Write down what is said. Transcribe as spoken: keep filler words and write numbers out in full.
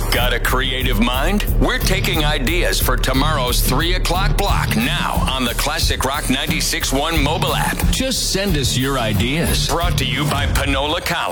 Got a creative mind? We're taking ideas for tomorrow's three o'clock block now on the Classic Rock ninety-six point one mobile app. Just send us your ideas. Brought to you by Panola College.